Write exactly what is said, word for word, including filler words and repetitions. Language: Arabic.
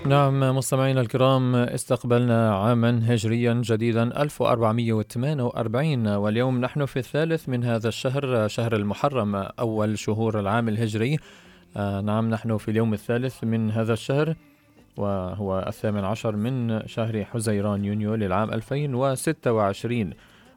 نعم مستمعينا الكرام، استقبلنا عاما هجريا جديدا ألف وأربعمئة وثمانية وأربعين، واليوم نحن في الثالث من هذا الشهر، شهر المحرم، أول شهور العام الهجري. آه نعم، نحن في اليوم الثالث من هذا الشهر، وهو الثامن عشر من شهر حزيران يونيو للعام ألفين وستة وعشرين.